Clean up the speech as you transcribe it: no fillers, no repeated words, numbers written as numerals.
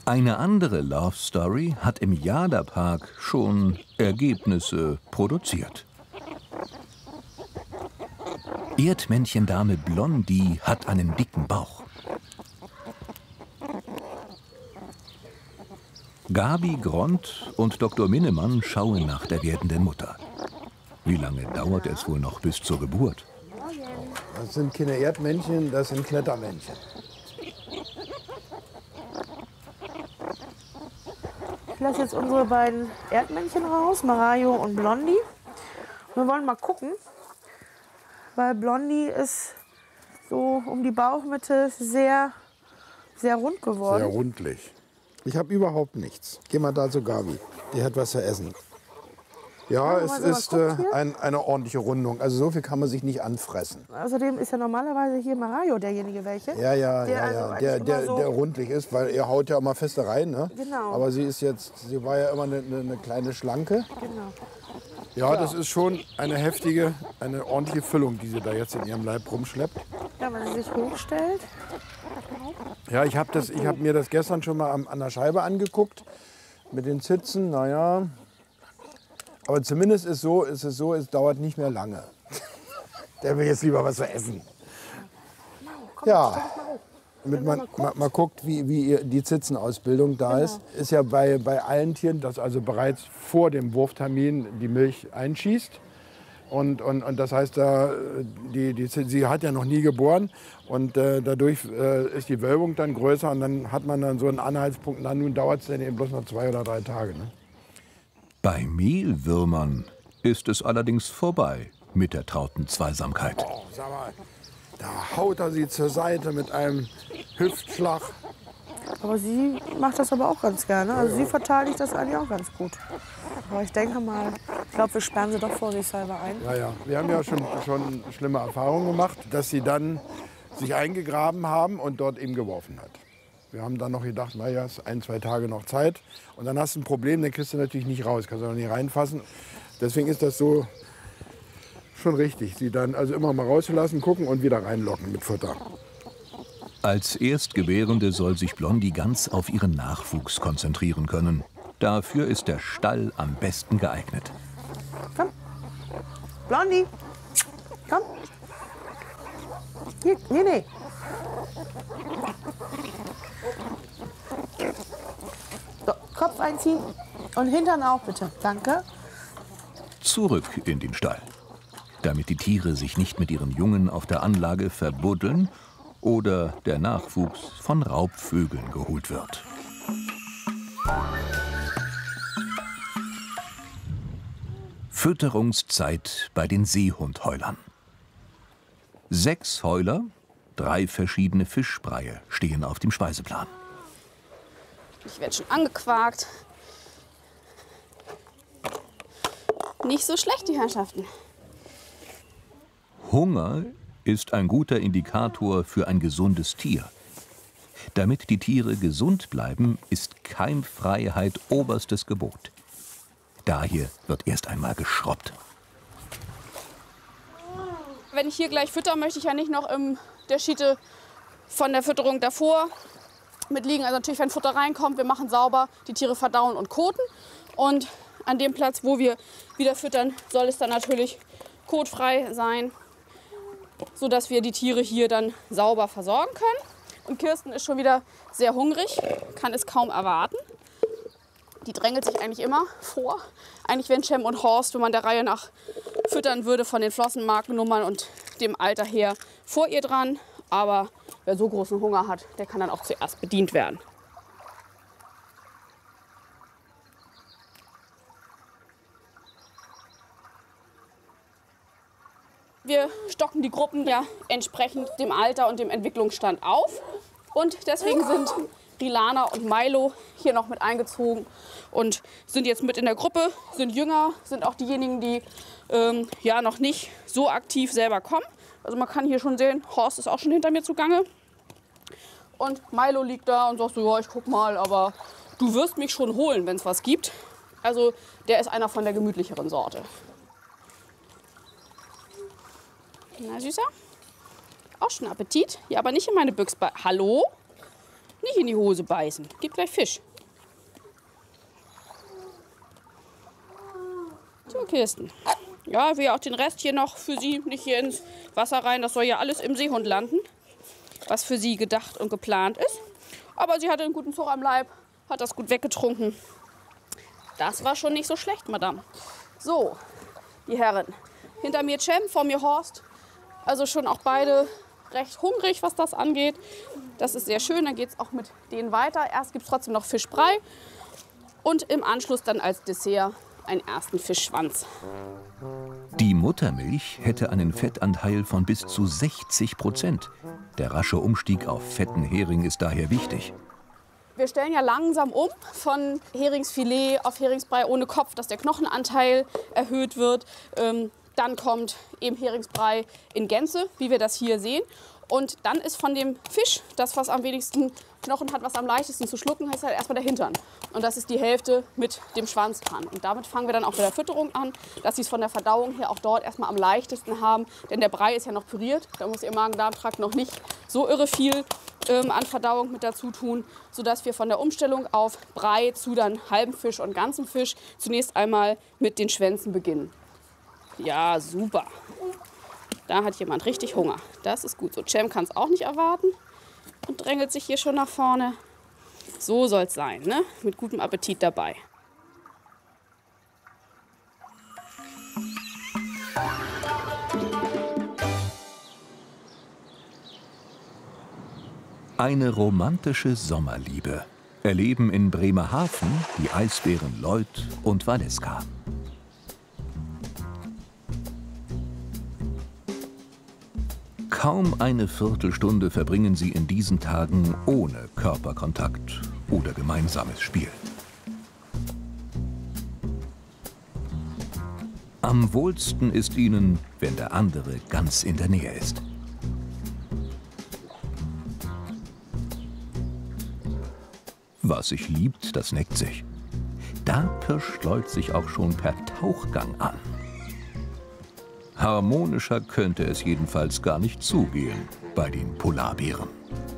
Eine andere Love Story hat im Jada-Park schon Ergebnisse produziert. Erdmännchen-Dame Blondie hat einen dicken Bauch. Gabi Grond und Dr. Minnemann schauen nach der werdenden Mutter. Wie lange dauert es wohl noch bis zur Geburt? Das sind keine Erdmännchen, das sind Klettermännchen. Ich lasse jetzt unsere beiden Erdmännchen raus, Marajo und Blondie. Wir wollen mal gucken, weil Blondie ist so um die Bauchmitte sehr, sehr rund geworden. Sehr rundlich. Ich habe überhaupt nichts. Geh mal da zu Gabi, die hat was zu essen. Ja, es ist eine ordentliche Rundung. Also so viel kann man sich nicht anfressen. Außerdem ist ja normalerweise hier Marajo derjenige welche. Der rundlich ist, weil er haut ja immer feste rein. Ne? Genau. Aber sie war ja immer eine kleine Schlanke. Genau. Ja, das ist schon eine ordentliche Füllung, die sie da jetzt in ihrem Leib rumschleppt. Ja, wenn sie sich hochstellt. Ja, ich hab mir das gestern schon mal an der Scheibe angeguckt. Mit den Zitzen, naja. Aber zumindest ist es so, es dauert nicht mehr lange. Der will jetzt lieber was zu essen. Ja, damit man mal guckt, wie die Zitzenausbildung da ist. Ist ja bei allen Tieren, dass also bereits vor dem Wurftermin die Milch einschießt. Und das heißt, sie hat ja noch nie geboren und dadurch ist die Wölbung dann größer und dann hat man dann so einen Anhaltspunkt. Na, nun dauert es dann eben bloß noch 2 oder 3 Tage. Ne? Bei Mehlwürmern ist es allerdings vorbei mit der trauten Zweisamkeit. Oh, sag mal, da haut er sie zur Seite mit einem Hüftschlag. Aber sie macht das aber auch ganz gerne. Also sie verteidigt das eigentlich auch ganz gut. Aber ich denke mal, ich glaube, wir sperren sie doch vorsichtshalber ein. Ja. Wir haben ja schon schlimme Erfahrungen gemacht, dass sie dann sich eingegraben haben und dort eben geworfen hat. Wir haben dann noch gedacht, naja, es ist 1, 2 Tage noch Zeit. Und dann hast du ein Problem, dann kriegst du natürlich nicht raus, kannst du noch nicht reinfassen. Deswegen ist das so schon richtig, sie dann also immer mal rauszulassen, gucken und wieder reinlocken mit Futter. Als Erstgebärende soll sich Blondie ganz auf ihren Nachwuchs konzentrieren können. Dafür ist der Stall am besten geeignet. Komm, Blondie, komm. Hier, nee. So, Kopf einziehen und Hintern auch bitte. Danke. Zurück in den Stall. Damit die Tiere sich nicht mit ihren Jungen auf der Anlage verbuddeln oder der Nachwuchs von Raubvögeln geholt wird. Fütterungszeit bei den Seehundheulern. 6 Heuler, 3 verschiedene Fischbreie stehen auf dem Speiseplan. Ich werde schon angequakt. Nicht so schlecht, die Herrschaften. Hunger ist ein guter Indikator für ein gesundes Tier. Damit die Tiere gesund bleiben, ist Keimfreiheit oberstes Gebot. Daher wird erst einmal geschrubbt. Wenn ich hier gleich fütter, möchte ich ja nicht noch in der Schiete von der Fütterung davor mitliegen. Also natürlich, wenn Futter reinkommt, wir machen sauber, die Tiere verdauen und koten. Und an dem Platz, wo wir wieder füttern, soll es dann natürlich kotfrei sein, sodass wir die Tiere hier dann sauber versorgen können. Und Kirsten ist schon wieder sehr hungrig, kann es kaum erwarten. Die drängelt sich eigentlich immer vor. Eigentlich wenn Cem und Horst, wenn man der Reihe nach füttern würde, von den Flossenmarkennummern und dem Alter her vor ihr dran. Aber wer so großen Hunger hat, der kann dann auch zuerst bedient werden. Wir stocken die Gruppen ja entsprechend dem Alter und dem Entwicklungsstand auf. Und deswegen sind Rilana und Milo hier noch mit eingezogen und sind jetzt mit in der Gruppe, sind jünger, sind auch diejenigen, die ja noch nicht so aktiv selber kommen. Also man kann hier schon sehen, Horst ist auch schon hinter mir zugange. Und Milo liegt da und sagt so, ja, ich guck mal, aber du wirst mich schon holen, wenn es was gibt. Also der ist einer von der gemütlicheren Sorte. Na, Süßer? Auch schon Appetit? Ja, aber nicht in meine Büchse. Hallo? Nicht in die Hose beißen. Gibt gleich Fisch. So, Kirsten. Ja, wir auch den Rest hier noch für Sie nicht hier ins Wasser rein. Das soll ja alles im Seehund landen, was für Sie gedacht und geplant ist. Aber sie hatte einen guten Zug am Leib, hat das gut weggetrunken. Das war schon nicht so schlecht, Madame. So, die Herren. Hinter mir Cem, vor mir Horst. Also schon auch beide recht hungrig, was das angeht. Das ist sehr schön, dann geht es auch mit denen weiter. Erst gibt es trotzdem noch Fischbrei und im Anschluss dann als Dessert einen ersten Fischschwanz. Die Muttermilch hätte einen Fettanteil von bis zu 60%. Der rasche Umstieg auf fetten Hering ist daher wichtig. Wir stellen ja langsam um von Heringsfilet auf Heringsbrei ohne Kopf, dass der Knochenanteil erhöht wird. Dann kommt eben Heringsbrei in Gänze, wie wir das hier sehen. Und dann ist von dem Fisch, das was am wenigsten Knochen hat, was am leichtesten zu schlucken, heißt halt erstmal der Hintern. Und das ist die Hälfte mit dem Schwanz dran. Und damit fangen wir dann auch bei der Fütterung an, dass sie es von der Verdauung her auch dort erstmal am leichtesten haben. Denn der Brei ist ja noch püriert, da muss ihr Magen-Darm-Trakt noch nicht so irre viel an Verdauung mit dazu tun, sodass wir von der Umstellung auf Brei zu dann halbem Fisch und ganzem Fisch zunächst einmal mit den Schwänzen beginnen. Ja, super. Da hat jemand richtig Hunger. Das ist gut. So, Cem kann es auch nicht erwarten und drängelt sich hier schon nach vorne. So soll es sein, ne? Mit gutem Appetit dabei. Eine romantische Sommerliebe erleben in Bremerhaven die Eisbären Lloyd und Valeska. Kaum eine Viertelstunde verbringen sie in diesen Tagen ohne Körperkontakt oder gemeinsames Spiel. Am wohlsten ist ihnen, wenn der andere ganz in der Nähe ist. Was sich liebt, das neckt sich. Da pirscht Lloyd sich auch schon per Tauchgang an. Harmonischer könnte es jedenfalls gar nicht zugehen bei den Polarbären.